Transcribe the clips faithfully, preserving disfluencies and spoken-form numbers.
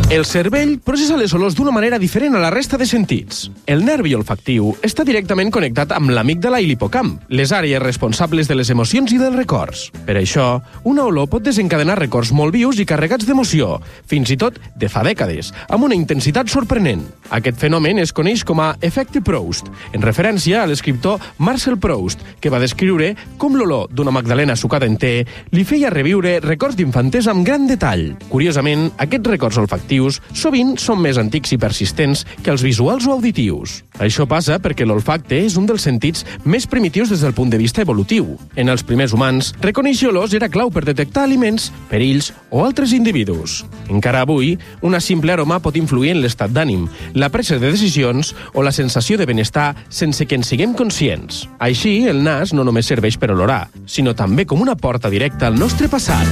El cervell processa les olors d'una manera diferent a la resta de sentits. El nervi olfactiu està directament connectat amb l'amígdala i l'hipocamp, les àrees responsables de les emocions i dels records. Per això, una olor pot desencadenar records molt vius i carregats d'emoció, fins i tot de fa dècades, amb una intensitat sorprenent. Aquest fenomen es coneix com a efecte Proust, en referència a l'escriptor Marcel Proust, que va descriure com l'olor d'una magdalena sucada en te li feia reviure records d'infantesa amb gran detall. Curiosament, aquests records olfactius sovint són més antics i persistents que els visuals o auditius. Això passa perquè l'olfacte és un dels sentits més primitius des del punt de vista evolutiu. En els primers humans, reconèixer olors era clau per detectar aliments, perills o altres individus. Encara avui, una simple aroma pot influir en l'estat d'ànim, la presa de decisions o la sensació de benestar sense que en siguem conscients. Així, el nas no només serveix per olorar, sinó també com una porta directa al nostre passat.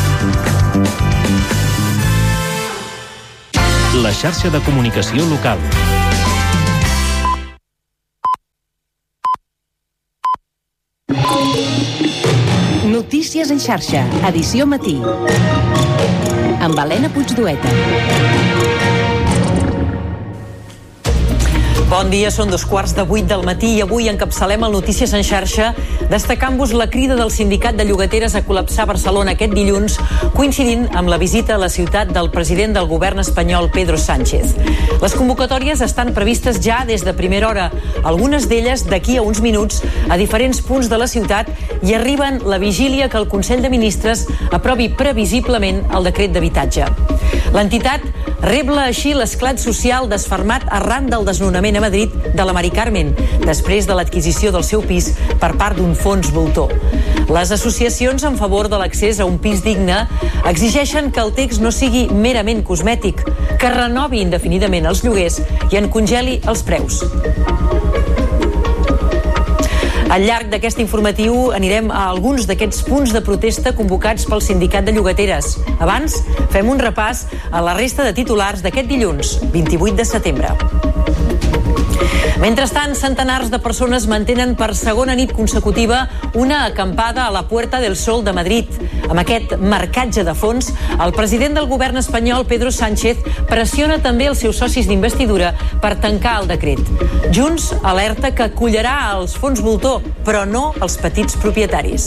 La xarxa de comunicació local. Notícies en xarxa, edició matí. Amb Helena Puigdueta. Bon dia, són dos quarts de vuit del matí i avui encapçalem el Notícies en xarxa destacant-vos la crida del sindicat de llogateres a col·lapsar Barcelona aquest dilluns, coincidint amb la visita a la ciutat del president del govern espanyol, Pedro Sánchez. Les convocatòries estan previstes ja des de primera hora, algunes d'elles d'aquí a uns minuts a diferents punts de la ciutat, i arriben la vigília que el Consell de Ministres aprovi previsiblement el decret d'habitatge. L'entitat rebla així l'esclat social desfermat arran del desnonament a Madrid de la Mari Carmen, després de l'adquisició del seu pis per part d'un fons voltor. Les associacions en favor de l'accés a un pis digne exigeixen que el text no sigui merament cosmètic, que renovi indefinidament els lloguers i en congeli els preus. Al llarg d'aquest informatiu anirem a alguns d'aquests punts de protesta convocats pel sindicat de llogateres. Abans, fem un repàs a la resta de titulars d'aquest dilluns, vint-i-vuit de setembre. Mentrestant, centenars de persones mantenen per segona nit consecutiva una acampada a la Puerta del Sol de Madrid. Amb aquest marcatge de fons, el president del govern espanyol, Pedro Sánchez, pressiona també els seus socis d'investidura per tancar el decret. Junts alerta que acollarà els fons voltor, però no els petits propietaris.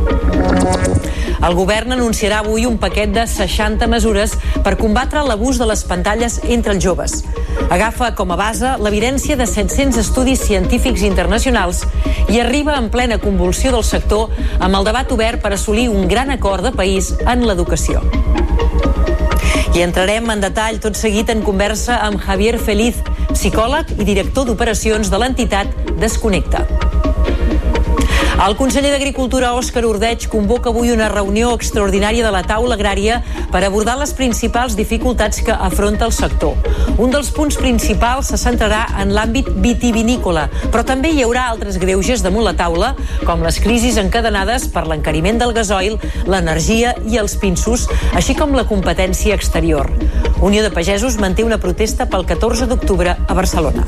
El govern anunciarà avui un paquet de seixanta mesures per combatre l'abús de les pantalles entre els joves. Agafa com a base l'evidència de set-cents estudis científics internacionals i arriba en plena convulsió del sector amb el debat obert per assolir un gran acord de país en l'educació. I entrarem en detall tot seguit en conversa amb Javier Feliz, psicòleg i director d'operacions de l'entitat Desconnecta. El conseller d'Agricultura, Òscar Ordeig, convoca avui una reunió extraordinària de la taula agrària per abordar les principals dificultats que afronta el sector. Un dels punts principals se centrarà en l'àmbit vitivinícola, però també hi haurà altres greuges damunt la taula, com les crisis encadenades per l'encariment del gasoil, l'energia i els pinsos, així com la competència exterior. Unió de Pagesos manté una protesta pel catorze d'octubre a Barcelona.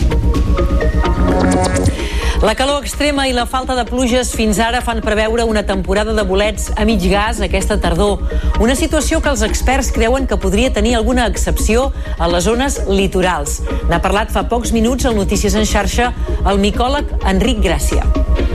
La calor extrema i la falta de pluges fins ara fan preveure una temporada de bolets a mig gas aquesta tardor. Una situació que els experts creuen que podria tenir alguna excepció a les zones litorals. N'ha parlat fa pocs minuts al Notícies en xarxa el micòleg Enric Gràcia.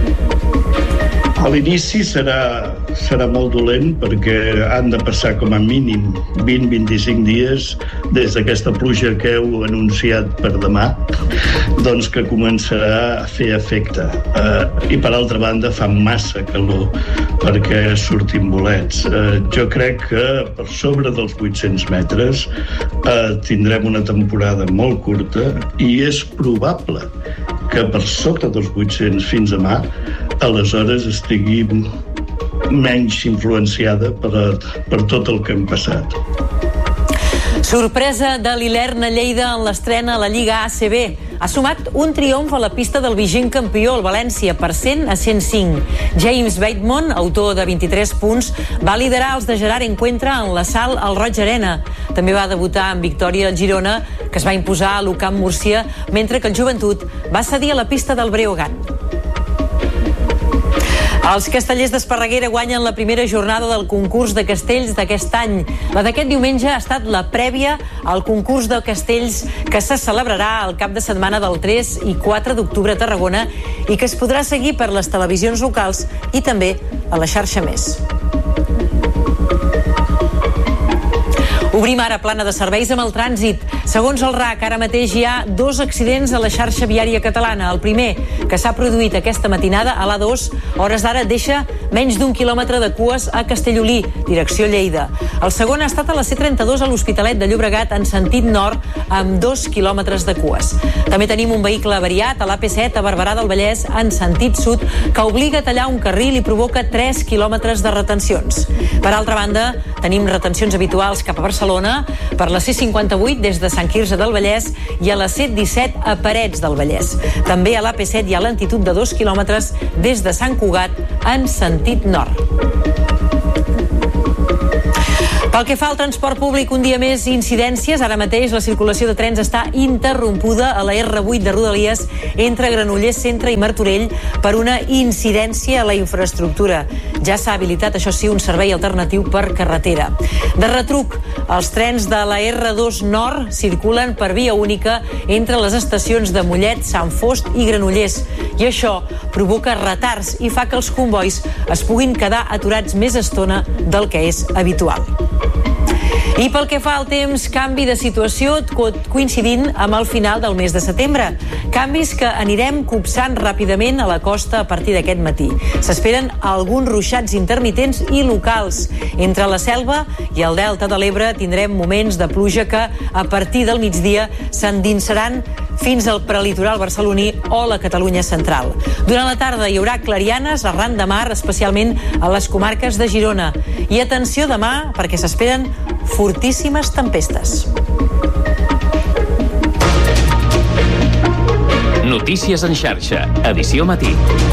A l'inici serà, serà molt dolent perquè han de passar com a mínim vint a vint-i-cinc dies des d'aquesta pluja que heu anunciat per demà, doncs que començarà a fer efecte. Uh, I per altra banda fa massa calor perquè surtin bolets. Uh, jo crec que per sobre dels vuit-cents metres uh, tindrem una temporada molt curta i és probable que per sota dels vuit-cents fins a mà aleshores estigui menys influenciada per, per tot el que hem passat. Sorpresa de l'Hilern a Lleida en l'estrena a la Lliga A C B. Ha sumat un triomf a la pista del vigent campió, el València, per cent a cent cinc. James Bateman, autor de vint-i-tres punts, va liderar els de Gerard Encuentra en l'assalt al Roig Arena. També va debutar en victòria al Girona, que es va imposar a l'U Camp Múrcia, mentre que el Joventut va cedir a la pista del Breogán. Els castellers d'Esparreguera guanyen la primera jornada del concurs de castells d'aquest any. La d'aquest diumenge ha estat la prèvia al concurs de castells que se celebrarà el cap de setmana del tres i quatre d'octubre a Tarragona i que es podrà seguir per les televisions locals i també a la xarxa Més. Obrim ara plana de serveis amb el trànsit. Segons el R A C, ara mateix hi ha dos accidents a la xarxa viària catalana. El primer, que s'ha produït aquesta matinada a l'A dos, hores d'ara deixa menys d'un quilòmetre de cues a Castellolí, direcció Lleida. El segon ha estat a la C trenta-dos a l'Hospitalet de Llobregat en sentit nord, amb dos quilòmetres de cues. També tenim un vehicle avariat a l'A P set a Barberà del Vallès en sentit sud, que obliga a tallar un carril i provoca tres quilòmetres de retencions. Per altra banda, tenim retencions habituals cap a Barcelona per la C cinquanta-vuit des de Sant Quirze del Vallès i a la C disset a Parets del Vallès. També a l'A P set hi ha lentitud de dos quilòmetres des de Sant Cugat en sentit nord. Pel que fa al transport públic, un dia més incidències. Ara mateix la circulació de trens està interrompuda a la R vuit de Rodalies entre Granollers Centre i Martorell per una incidència a la infraestructura. Ja s'ha habilitat, això sí, un servei alternatiu per carretera. De retruc, els trens de la R dos Nord circulen per via única entre les estacions de Mollet, Sant Fost i Granollers. I això provoca retards i fa que els convois es puguin quedar aturats més estona del que és habitual. I pel que fa al temps, canvi de situació coincidint amb el final del mes de setembre. Canvis que anirem copsant ràpidament a la costa a partir d'aquest matí. S'esperen alguns ruixats intermitents i locals. Entre la Selva i el Delta de l'Ebre tindrem moments de pluja que a partir del migdia s'endinsaran fins al prelitoral barceloní o la Catalunya central. Durant la tarda hi haurà clarianes arran de mar, especialment a les comarques de Girona. I atenció demà, perquè s'esperen fortíssimes tempestes. Notícies en xarxa, edició matí.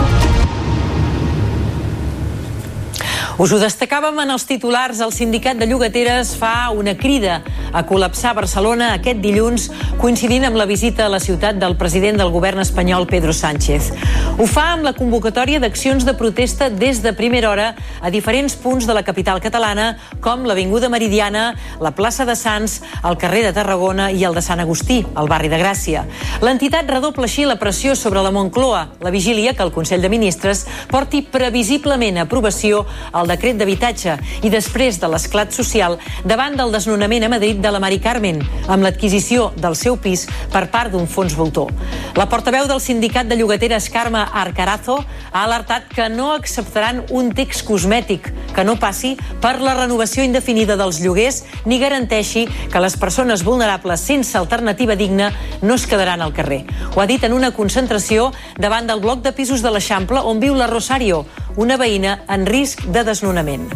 Us ho destacàvem en els titulars. El sindicat de llogateres fa una crida a col·lapsar Barcelona aquest dilluns, coincidint amb la visita a la ciutat del president del govern espanyol, Pedro Sánchez. Ho fa amb la convocatòria d'accions de protesta des de primera hora a diferents punts de la capital catalana, com l'Avinguda Meridiana, la plaça de Sants, el carrer de Tarragona i el de Sant Agustí, al barri de Gràcia. L'entitat redobla així la pressió sobre la Moncloa, la vigília que el Consell de Ministres porti previsiblement a aprovació el decret d'habitatge i després de l'esclat social davant del desnonament a Madrid de la Mari Carmen, amb l'adquisició del seu pis per part d'un fons voltor. La portaveu del sindicat de llogateres, Carme Arcarazo, ha alertat que no acceptaran un text cosmètic que no passi per la renovació indefinida dels lloguers ni garanteixi que les persones vulnerables sense alternativa digna no es quedaran al carrer. Ho ha dit en una concentració davant del bloc de pisos de l'Eixample on viu la Rosario, una veïna en risc de desnonament.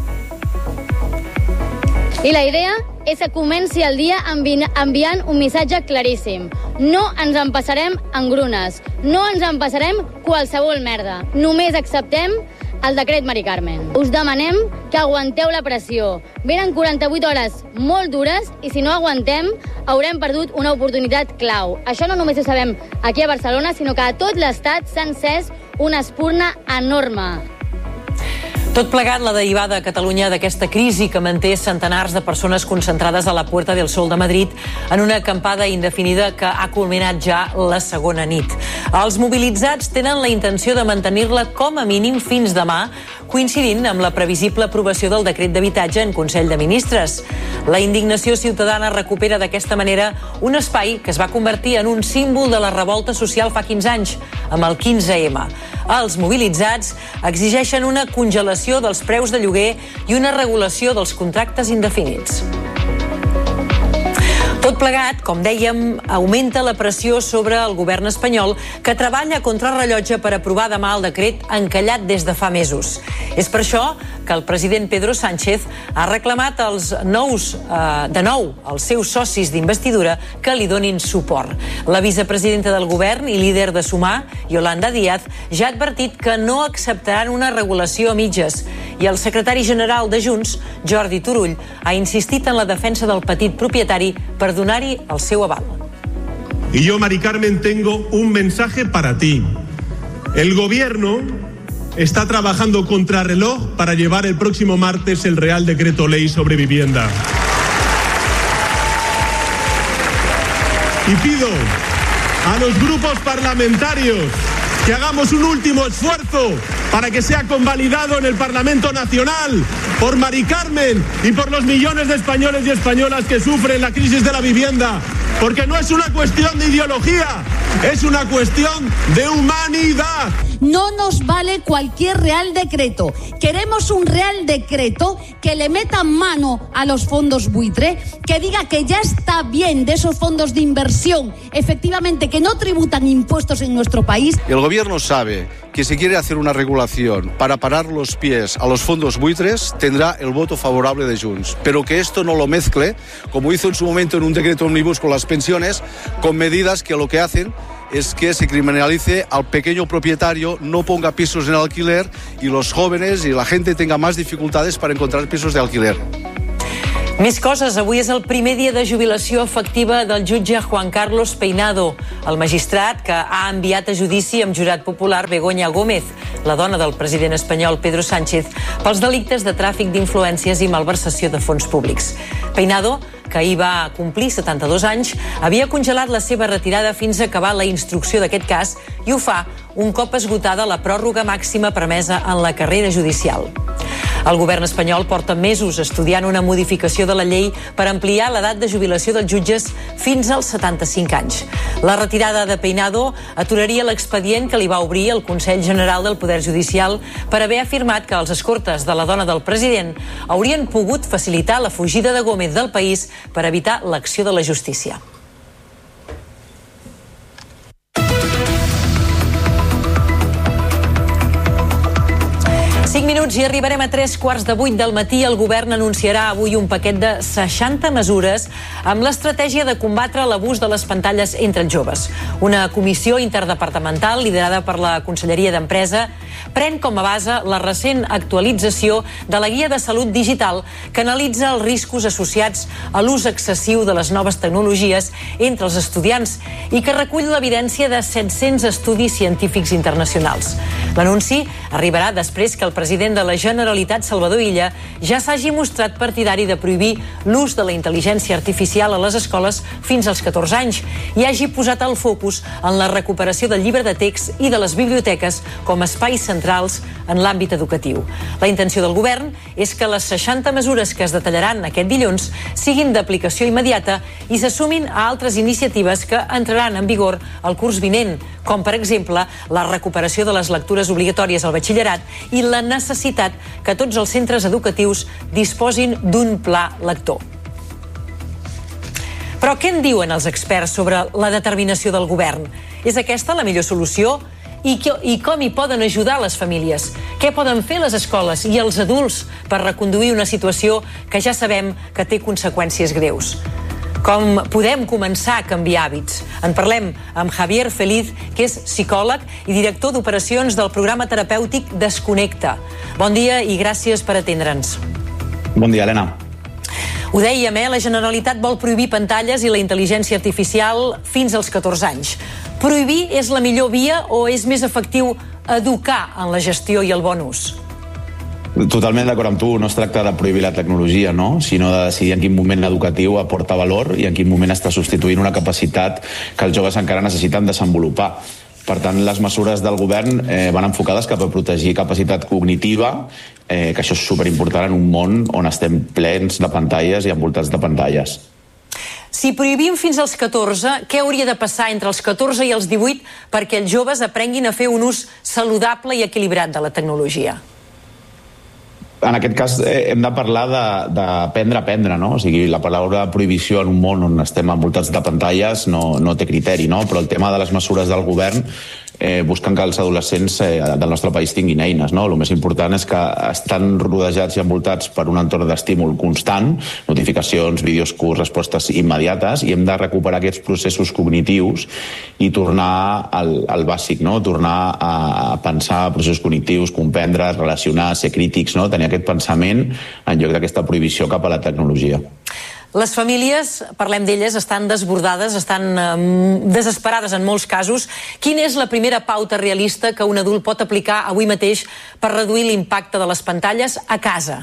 I la idea és que comenci el dia envi- enviant un missatge claríssim. No ens empassarem engrunes, no ens empassarem qualsevol merda. Només acceptem el decret Mari Carmen. Us demanem que aguanteu la pressió. Venen quaranta-vuit hores molt dures i si no aguantem haurem perdut una oportunitat clau. Això no només ho sabem aquí a Barcelona, sinó que a tot l'estat s'ha encès una espurna enorme. Tot plegat, la derivada a Catalunya d'aquesta crisi que manté centenars de persones concentrades a la Puerta del Sol de Madrid en una acampada indefinida que ha culminat ja la segona nit. Els mobilitzats tenen la intenció de mantenir-la com a mínim fins demà, coincidint amb la previsible aprovació del decret d'habitatge en Consell de Ministres. La indignació ciutadana recupera d'aquesta manera un espai que es va convertir en un símbol de la revolta social fa quinze anys, amb el quinze ema. Els mobilitzats exigeixen una congelació dels preus de lloguer i una regulació dels contractes indefinits. Tot plegat, com dèiem, augmenta la pressió sobre el govern espanyol que treballa a contrarrellotge per aprovar demà el decret encallat des de fa mesos. És per això que el president Pedro Sánchez ha reclamat als nous, eh, de nou als seus socis d'investidura que li donin suport. La vicepresidenta del govern i líder de Sumar, Yolanda Díaz, ja ha advertit que no acceptaran una regulació a mitges i el secretari general de Junts, Jordi Turull, ha insistit en la defensa del petit propietari per donar-hi el seu aval. Y yo, Mari Carmen, tengo un mensaje para ti. El gobierno está trabajando contrarreloj para llevar el próximo martes el Real Decreto Ley sobre vivienda. Y pido a los grupos parlamentarios que hagamos un último esfuerzo para que sea convalidado en el Parlamento Nacional por Mari Carmen y por los millones de españoles y españolas que sufren la crisis de la vivienda, porque no es una cuestión de ideología, es una cuestión de humanidad. No nos vale cualquier Real Decreto. Queremos un Real Decreto que le meta mano a los fondos buitre, que diga que ya está bien de esos fondos de inversión, efectivamente, que no tributan impuestos en nuestro país. El gobierno sabe que si quiere hacer una regulación para parar los pies a los fondos buitres, tendrá el voto favorable de Junts. Pero que esto no lo mezcle, como hizo en su momento en un decreto ómnibus con las pensiones, con medidas que lo que hacen es que se criminalice al pequeño propietario, no ponga pisos en alquiler y los jóvenes y la gente tenga más dificultades para encontrar pisos de alquiler. Més coses. Avui és el primer dia de jubilació efectiva del jutge Juan Carlos Peinado, el magistrat que ha enviat a judici amb jurat popular Begoña Gómez, la dona del president espanyol Pedro Sánchez, pels delictes de tràfic d'influències i malversació de fons públics. Peinado, que ahir va complir setanta-dos anys, havia congelat la seva retirada fins a acabar la instrucció d'aquest cas i ho fa un cop esgotada la pròrroga màxima permesa en la carrera judicial. El govern espanyol porta mesos estudiant una modificació de la llei per ampliar l'edat de jubilació dels jutges fins als setanta-cinc anys. La retirada de Peinado aturaria l'expedient que li va obrir el Consell General del Poder Judicial per haver afirmat que els escortes de la dona del president haurien pogut facilitar la fugida de Gómez del país per evitar l'acció de la justícia. cinc minuts i arribarem a tres quarts de vuit del matí. El govern anunciarà avui un paquet de seixanta mesures amb l'estratègia de combatre l'abús de les pantalles entre els joves. Una comissió interdepartamental liderada per la Conselleria d'Empresa pren com a base la recent actualització de la Guia de Salut Digital que analitza els riscos associats a l'ús excessiu de les noves tecnologies entre els estudiants i que recull l'evidència de set-cents estudis científics internacionals. L'anunci arribarà després que el president de la Generalitat, Salvador Illa, ja s'hagi mostrat partidari de prohibir l'ús de la intel·ligència artificial a les escoles fins als catorze anys i hagi posat el focus en la recuperació del llibre de text i de les biblioteques com a espais centrals en l'àmbit educatiu. La intenció del govern és que les seixanta mesures que es detallaran aquest dilluns siguin d'aplicació immediata i s'assumin a altres iniciatives que entraran en vigor el curs vinent, com per exemple la recuperació de les lectures obligatòries al batxillerat i la necessitat que tots els centres educatius disposin d'un pla lector. Però què en diuen els experts sobre la determinació del govern? És aquesta la millor solució? I, que, i com hi poden ajudar les famílies? Què poden fer les escoles i els adults per reconduir una situació que ja sabem que té conseqüències greus? Com podem començar a canviar hàbits? En parlem amb Javier Feliz, que és psicòleg i director d'operacions del programa terapèutic Desconnecta. Bon dia i gràcies per atendre'ns. Bon dia, Helena. Ho dèiem, eh? La Generalitat vol prohibir pantalles i la intel·ligència artificial fins als catorze anys. Prohibir és la millor via o és més efectiu educar en la gestió i el bon ús? Totalment d'acord amb tu, no es tracta de prohibir la tecnologia, no? Sinó de decidir en quin moment educatiu aporta valor i en quin moment està substituint una capacitat que els joves encara necessiten desenvolupar. Per tant, les mesures del govern eh, van enfocades cap a protegir capacitat cognitiva, eh, que això és superimportant en un món on estem plens de pantalles i envoltats de pantalles. Si prohibim fins als catorze, què hauria de passar entre els catorze i els divuit perquè els joves aprenguin a fer un ús saludable i equilibrat de la tecnologia? En aquest cas eh, hem de parlar d'aprendre a aprendre, no? O sigui, la paraula prohibició en un món on estem envoltats de pantalles no, no té criteri, no? Però el tema de les mesures del govern eh, busquen que els adolescents eh, del nostre país tinguin eines, no? El més important és que estan rodejats i envoltats per un entorn d'estímul constant, notificacions, vídeos curts, respostes immediates, i hem de recuperar aquests processos cognitius i tornar al, al bàsic, no? Tornar a pensar processos cognitius, comprendre, relacionar, ser crítics, no? Tenir aquest pensament en lloc d'aquesta prohibició cap a la tecnologia. Les famílies, parlem d'elles, estan desbordades, estan eh, desesperades en molts casos. Quina és la primera pauta realista que un adult pot aplicar avui mateix per reduir l'impacte de les pantalles a casa?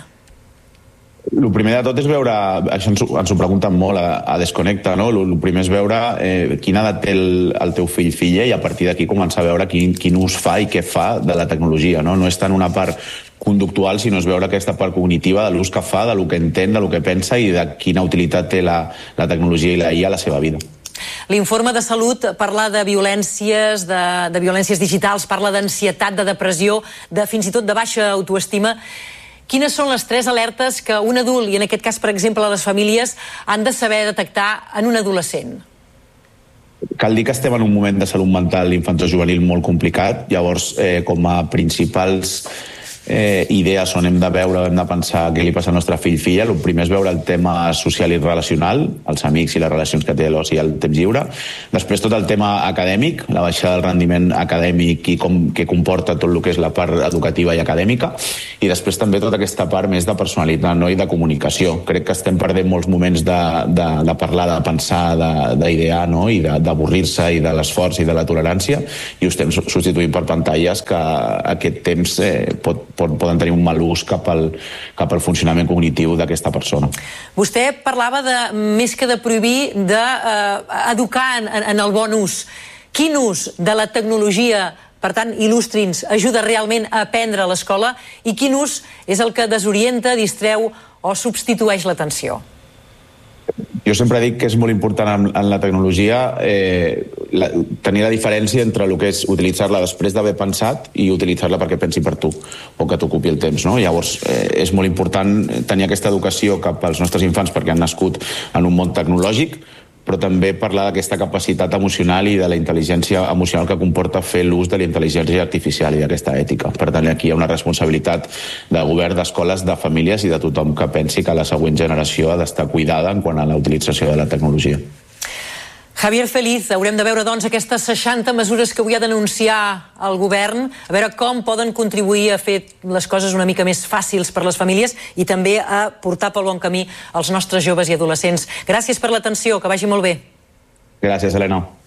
El primer de tot és veure, això ens, ens ho pregunten molt a, a Desconnecta, no? El primer és veure eh, quina edat té el, el teu fill filla i a partir d'aquí començar a veure quin, quin ús fa i què fa de la tecnologia, no? No és tant una part conductual, sinó és veure aquesta part cognitiva de l'ús que fa, de lo que entén, de lo que pensa i de quina utilitat té la, la tecnologia i la I A a la seva vida. L'informe de salut parla de violències, de, de violències digitals, parla d'ansietat, de depressió, de fins i tot de baixa autoestima. Quines són les tres alertes que un adult, i en aquest cas, per exemple, les famílies, han de saber detectar en un adolescent? Cal dir que estem en un moment de salut mental infantojuvenil molt complicat, llavors eh, com a principals eh, idees on hem de veure, hem de pensar què li passa al nostre fill-filla. El primer és veure el tema social i relacional, els amics i les relacions que té l'oci i el temps lliure. Després tot el tema acadèmic, la baixada del rendiment acadèmic i com que comporta tot el que és la part educativa i acadèmica. I després també tota aquesta part més de personalitat, no? I de comunicació. Crec que estem perdent molts moments de, de, de parlar, de pensar, d'idear, no? I d'avorrir-se i de l'esforç i de la tolerància, i ho estem substituint per pantalles que aquest temps eh, pot poden tenir un mal ús cap al, cap al funcionament cognitiu d'aquesta persona. Vostè parlava de, més que de prohibir, d'educar eh, en, en el bon ús. Quin ús de la tecnologia, per tant, il·lustri'ns, ajuda realment a aprendre a l'escola i quin ús és el que desorienta, distreu o substitueix l'atenció? Jo sempre dic que és molt important en, en la tecnologia eh, la, tenir la diferència entre el que és utilitzar-la després d'haver pensat i utilitzar-la perquè pensi per tu o que t'ocupi el temps, no? Llavors eh, és molt important tenir aquesta educació cap als nostres infants perquè han nascut en un món tecnològic, però també parlar d'aquesta capacitat emocional i de la intel·ligència emocional que comporta fer l'ús de la intel·ligència artificial i d'aquesta ètica. Per tant, aquí hi ha una responsabilitat de govern, d'escoles, de famílies i de tothom que pensi que la següent generació ha d'estar cuidada en quant a la utilització de la tecnologia. Javier Feliz, haurem de veure, doncs, aquestes seixanta mesures que avui ha d'anunciar el govern, a veure com poden contribuir a fer les coses una mica més fàcils per les famílies i també a portar pel bon camí els nostres joves i adolescents. Gràcies per l'atenció, que vagi molt bé. Gràcies, Helena.